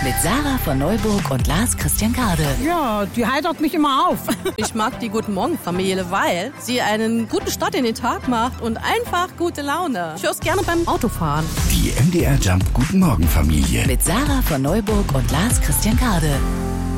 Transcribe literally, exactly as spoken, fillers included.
Mit Sarah von Neuburg und Lars Christian Kade. Ja, die heitert mich immer auf. Ich mag die Guten Morgen-Familie, weil sie einen guten Start in den Tag macht und einfach gute Laune. Ich höre es gerne beim Autofahren. Die M D R Jump Guten Morgen Familie. Mit Sarah von Neuburg und Lars Christian Kade.